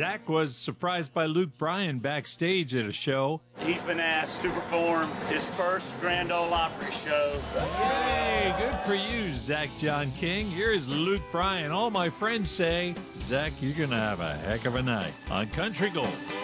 Zach was surprised by Luke Bryan backstage at a show. He's been asked to perform his first Grand Ole Opry show. Yay! Good for you, Zach John King. Here's Luke Bryan. All my friends say, Zach, you're going to have a heck of a night on Country Gold.